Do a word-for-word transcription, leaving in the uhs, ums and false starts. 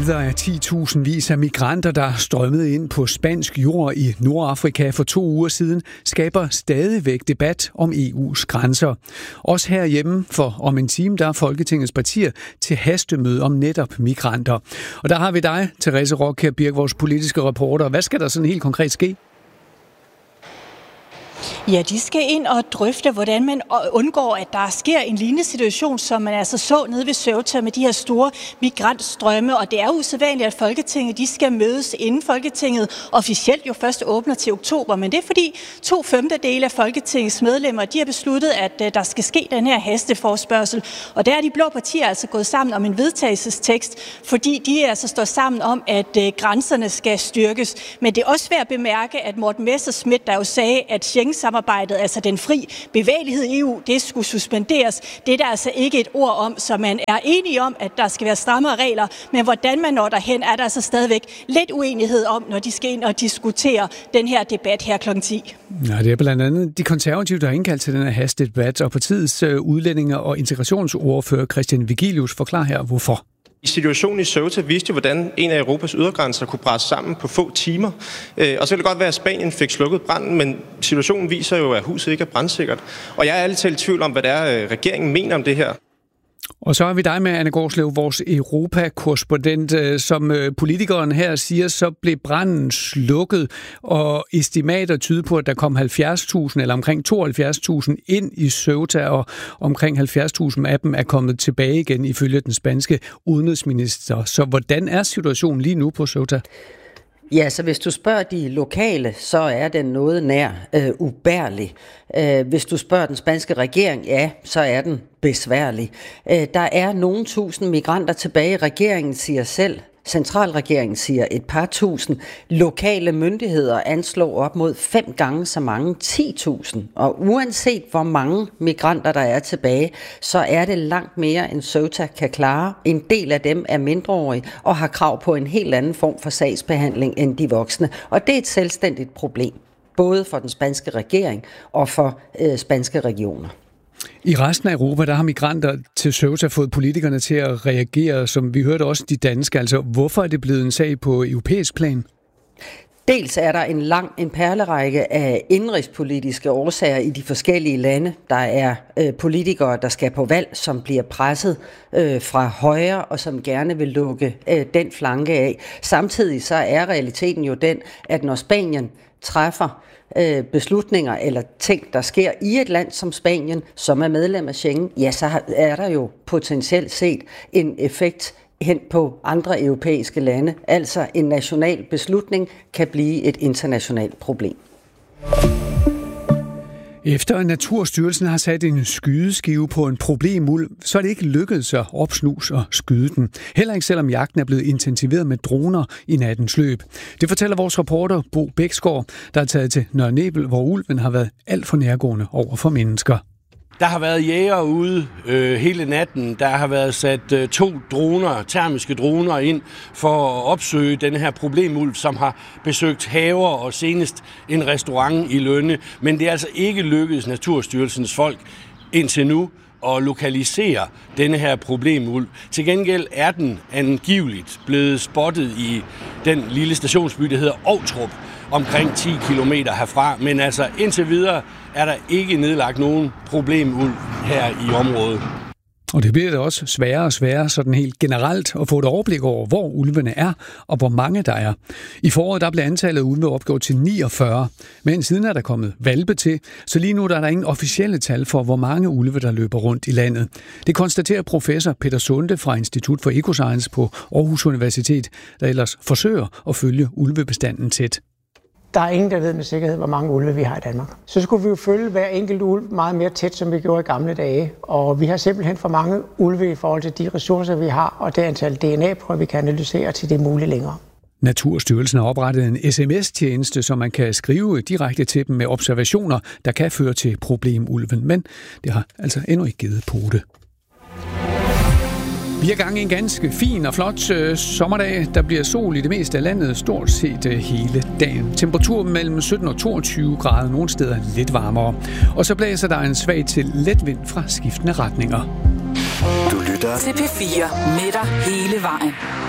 Billeder af ti tusindvis af migranter, der strømmede ind på spansk jord i Nordafrika for to uger siden, skaber stadigvæk debat om E U's grænser. Også herhjemme, for om en time, der er Folketingets partier til hastemøde om netop migranter. Og der har vi dig, Therese Rockær Birk, vores politiske reporter. Hvad skal der sådan helt konkret ske? Ja, de skal ind og drøfte, hvordan man undgår, at der sker en lignende situation, som man altså så nede ved Ceuta med de her store migrantstrømme. Og det er usædvanligt, at Folketinget de skal mødes inden Folketinget officielt jo først åbner til oktober. Men det er fordi to femtedele af Folketingets medlemmer de har besluttet, at der skal ske den her hasteforespørgsel. Og der er de blå partier altså gået sammen om en vedtagelsestekst, fordi de altså står sammen om, at grænserne skal styrkes. Men det er også værd at bemærke, at Morten Messerschmidt, der jo sagde, at Schengen-samarbejdet, altså den fri bevægelighed i E U, det skulle suspenderes. Det er der altså ikke et ord om, så man er enige om, at der skal være strammere regler, men hvordan man når derhen, er der altså stadigvæk lidt uenighed om, når de skal ind og diskutere den her debat her klokken ti. Ja, det er blandt andet de konservative, der har indkaldt til den her hastedebat, og partiets udlændinge- og integrationsordfører Christian Vigilius forklarer her, hvorfor. Situationen i Ceuta viste jo, hvordan en af Europas ydergrænser kunne presse sammen på få timer. Og så kan det godt være, at Spanien fik slukket branden, men situationen viser jo, at huset ikke er brandsikkert. Og jeg er ærligt talt i tvivl om, hvad det er, regeringen mener om det her. Og så er vi dig med, Anne Gårdslev, vores Europa-korrespondent. Som politikeren her siger, så blev branden slukket, og estimater tyder på, at der kom halvfjerds tusind eller omkring tooghalvfjerds tusind ind i Ceuta, og omkring halvfjerds tusind af dem er kommet tilbage igen ifølge den spanske udenrigsminister. Så hvordan er situationen lige nu på Ceuta? Ja, så hvis du spørger de lokale, så er den noget nær øh, ubærlig. Øh, hvis du spørger den spanske regering, ja, så er den besværlig. Øh, der er nogle tusind migranter tilbage. Regeringen siger selv, centralregeringen siger et par tusind. Lokale myndigheder anslår op mod fem gange så mange, ti tusind. Og uanset hvor mange migranter der er tilbage, så er det langt mere end Ceuta kan klare. En del af dem er mindreårige og har krav på en helt anden form for sagsbehandling end de voksne. Og det er et selvstændigt problem, både for den spanske regering og for øh, spanske regioner. I resten af Europa, der har migranter til Ceuta fået politikerne til at reagere, som vi hørte også de danske. Altså, hvorfor er det blevet en sag på europæisk plan? Dels er der en lang en perlerække af indrigspolitiske årsager i de forskellige lande. Der er øh, politikere, der skal på valg, som bliver presset øh, fra højre og som gerne vil lukke øh, den flanke af. Samtidig så er realiteten jo den, at når Spanien træffer øh, beslutninger eller ting, der sker i et land som Spanien, som er medlem af Schengen, ja, så er der jo potentielt set en effekt hen på andre europæiske lande. Altså en national beslutning kan blive et internationalt problem. Efter Naturstyrelsen har sat en skydeskive på en problemulv, så er det ikke lykkedes at opsnuse og skyde den. Heller ikke selvom jagten er blevet intensiveret med droner i nattens løb. Det fortæller vores reporter Bo Bæksgaard, der er taget til Nørre Nebel, hvor ulven har været alt for nærgående over for mennesker. Der har været jægere ude øh, hele natten. Der har været sat øh, to droner, termiske droner ind for at opsøge den her problemulv, som har besøgt haver og senest en restaurant i Lønne. Men det er altså ikke lykkedes Naturstyrelsens folk indtil nu at lokalisere denne her problemulv. Til gengæld er den angiveligt blevet spottet i den lille stationsby, der hedder Ovtrup, omkring ti kilometer herfra. Men altså indtil videre er der ikke nedlagt nogen problemulv her i området. Og det bliver da også sværere og sværere sådan helt generelt at få et overblik over, hvor ulvene er og hvor mange der er. I foråret der blev antallet af ulve opgået til niogfyrre, men siden er der kommet hvalpe til, så lige nu der er der ingen officielle tal for, hvor mange ulve der løber rundt i landet. Det konstaterer professor Peter Sunde fra Institut for Ecoscience på Aarhus Universitet, der ellers forsøger at følge ulvebestanden tæt. Der er ingen, der ved med sikkerhed, hvor mange ulve vi har i Danmark. Så skulle vi jo følge hver enkelt ulv meget mere tæt, som vi gjorde i gamle dage. Og vi har simpelthen for mange ulve i forhold til de ressourcer, vi har, og det antal D N A-prøver, vi kan analysere til det muligt længere. Naturstyrelsen har oprettet en sms-tjeneste, så man kan skrive direkte til dem med observationer, der kan føre til problemulven. Men det har altså endnu ikke givet pote. Vi er gang i en ganske fin og flot øh, sommerdag. Der bliver sol i det meste af landet stort set øh, hele dagen. Temperatur mellem sytten og toogtyve grader, nogle steder lidt varmere. Og så blæser der en svag til let vind fra skiftende retninger. Du lytter til P fire med dig hele vejen.